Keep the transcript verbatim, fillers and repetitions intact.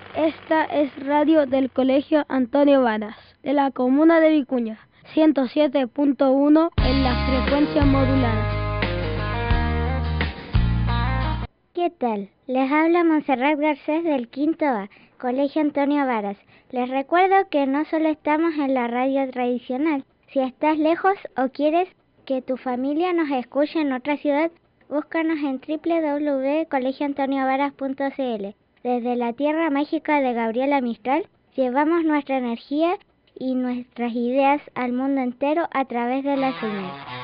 Esta es radio del Colegio Antonio Varas, de la comuna de Vicuña, ciento siete punto uno en la frecuencia modulada. ¿Qué tal? Les habla Montserrat Garcés del quinto A, Colegio Antonio Varas. Les recuerdo que no solo estamos en la radio tradicional. Si estás lejos o quieres que tu familia nos escuche en otra ciudad, búscanos en doble u doble u doble u punto colegio antonio varas punto c l. Desde la tierra mágica de Gabriela Mistral, llevamos nuestra energía y nuestras ideas al mundo entero a través de la señal.